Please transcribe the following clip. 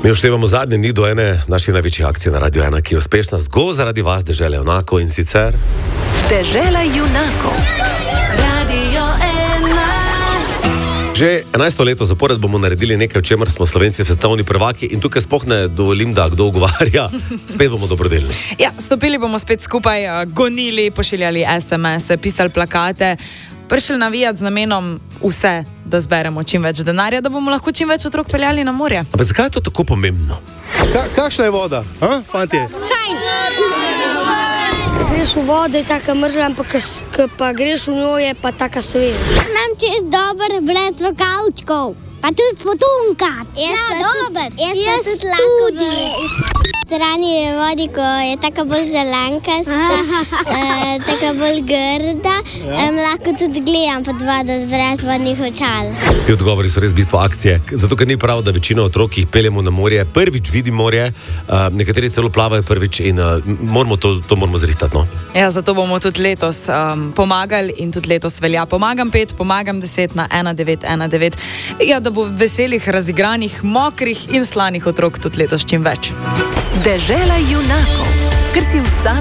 Mi oštevamo zadnji dni do ene naših največjih akcij na Radio 1, ki je uspešna zgolj zaradi vas, Dežela junakov, in sicer... Dežela junakov. Radio 1. Že 11. leto zapored bomo naredili nekaj, v čemer smo Slovenci svetovni prvaki, in tukaj sploh ne dovolim, da kdo ugovarja, spet bomo dobrodelni. Ja, stopili bomo spet skupaj, gonili, pošiljali SMS, pisali plakate, prišli navijati z namenom vse, da zberemo čim več denarja, da bomo lahko čim več otrok peljali na morje. Ampak zakaj je to tako pomembno? Kakšna je voda, fantje? Greš v vodo, je taka mrzla, ampak ko pa greš v njo, je pa taka sveža. Nam čez dober, brez rokavčkov, pa tudi potunka. Dober, jaz tudi. Strani je vodi, ko je taka bolj zelenkasta, taka bolj grda, lahko tudi gledam pod vodo brez vodnih očal. Ti odgovori so res bistvo akcije, zato ker ni prav, da večino otrok jih peljemo na morje, prvič vidi morje, nekateri celo plavajo prvič in to moramo zrihtati. No? Ja, zato bomo tudi letos pomagali in tudi letos velja. Pomagam 5, pomagam 10 na 1919. Ja, da bo veselih, razigranih, mokrih in slanih otrok tudi letos čim več. Dežela junakov, ker si vsak